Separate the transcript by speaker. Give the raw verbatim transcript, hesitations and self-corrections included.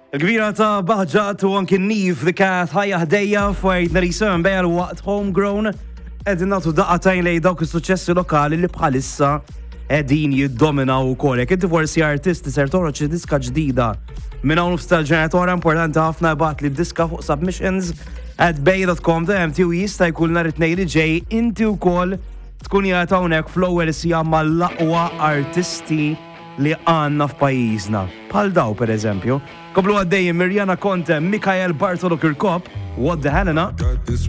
Speaker 1: Il-kbira ta' Baħġat u anki Nif the Cat ħajja ħdejja fajt narisem bejl waqt homegrown edin natu daqqatajn lej dawk is-suċessi lokali li bħalissa edin jiddominaw u kolek. Inti forsi artisti ser toħroġ diska ġdida minn hawn f'tal-ġeneratora importanti ħafna bat li diska fuq submissions at bay dot com da M T U jista' jkun nhar it-tnejn li ġej inti wkoll tkun jgħid hawnhekk fl-ewwel sija mal-aqwa artisti li għanna f'pajjiżna. Bħal daw pereżempju. Koplu għaddejjem Mirjana Conte, Mikael Bartolo Kirkop, What the Helena.